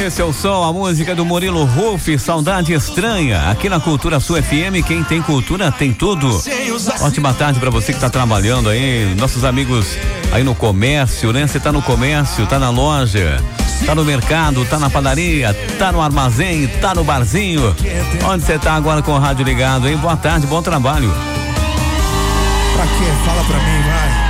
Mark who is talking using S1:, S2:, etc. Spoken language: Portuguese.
S1: Esse é o som, a música do Murilo Ruff, Saudade Estranha. Aqui na Cultura Sul FM, quem tem cultura tem tudo. Ótima tarde pra você que tá trabalhando aí, nossos amigos aí no comércio, né? Você tá no comércio, tá na loja, tá no mercado, tá na padaria, tá no armazém, tá no barzinho. Onde você tá agora com o rádio ligado, hein? Boa tarde, bom trabalho.
S2: Pra quê? Fala pra mim, vai.